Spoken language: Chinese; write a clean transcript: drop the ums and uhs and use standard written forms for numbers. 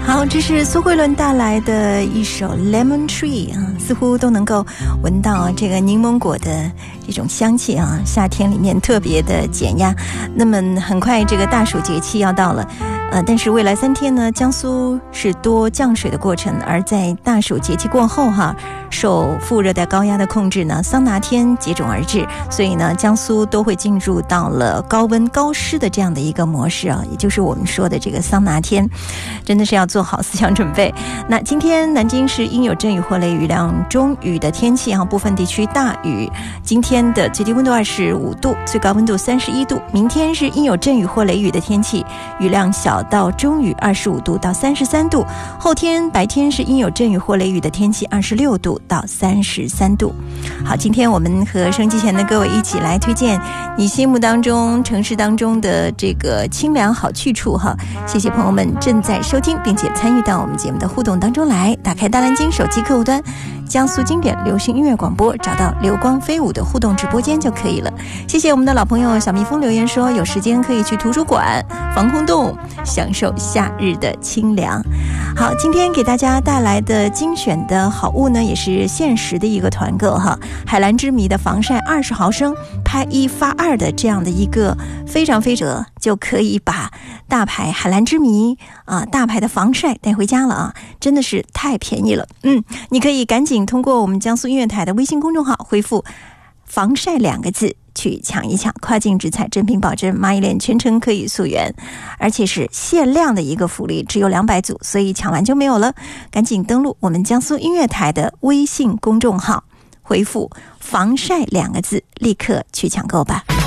好，这是苏慧伦带来的一首 Lemon Tree 啊，似乎都能够闻到这个柠檬果的这种香气啊，夏天里面特别的减压。那么很快这个大暑节气要到了，但是未来3天呢，江苏是多降水的过程，而在大暑节气过后受副热带高压的控制呢，桑拿天接踵而至，所以呢，江苏都会进入到了高温高湿的这样的一个模式啊，也就是我们说的这个桑拿天，真的是要做好思想准备。那今天南京是阴有阵雨或雷雨，量中雨的天气，部分地区大雨。今天的最低温度25度，最高温度31度。明天是阴有阵雨或雷雨的天气，雨量小到中雨，25度到33度。后天白天是阴有阵雨或雷雨的天气，26度到33度。好，今天我们和收音机前的各位一起来推荐你心目当中城市当中的这个清凉好去处谢谢朋友们正在收听并且参与到我们节目的互动当中来。打开大蓝鲸手机客户端，江苏经典流行音乐广播，找到流光飞舞的互动直播间就可以了。谢谢我们的老朋友小蜜蜂留言说，有时间可以去图书馆、防空洞享受夏日的清凉。好，今天给大家带来的精选的好物呢，也是限时的一个团购海蓝之谜的防晒20毫升拍1发2的这样的一个非常就可以把大牌海蓝之谜大牌的防晒带回家了真的是太便宜了。你可以赶紧通过我们江苏音乐台的微信公众号回复防晒2个字去抢一抢，跨境直采，真品保证，蚂蚁脸全程可以溯源，而且是限量的一个福利，只有200组，所以抢完就没有了。赶紧登录我们江苏音乐台的微信公众号，回复防晒2个字，立刻去抢购吧。